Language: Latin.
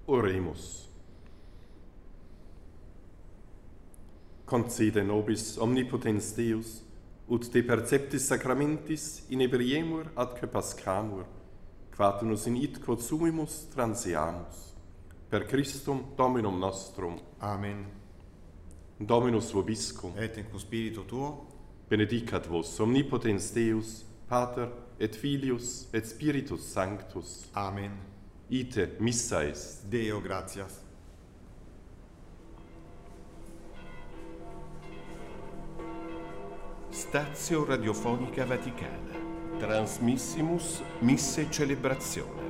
Oremus. Concede nobis omnipotens Deus, ut de perceptis sacramentis inebriemur atque pascamur, quatunus in itquod sumimus transiamus. Per Christum Dominum nostrum. Amen. Dominus vobiscum. Et in cum spiritu tuo. Benedicat vos omnipotens Deus, Pater et Filius et Spiritus Sanctus. Amen. Ite missa est. Deo gratias. Stazio Radiofonica Vaticana. Transmissimus Misse Celebrazione.